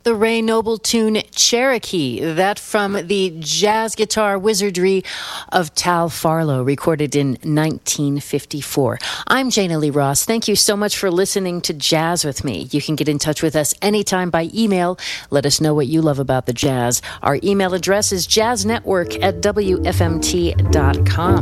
The Ray Noble tune Cherokee, that from the jazz guitar wizardry of Tal Farlow, recorded in 1954. I'm Jana Lee Ross. Thank you so much for listening to Jazz with me. You can get in touch with us anytime by email. Let us know what you love about the jazz. Our email address is jazznetwork@wfmt.com.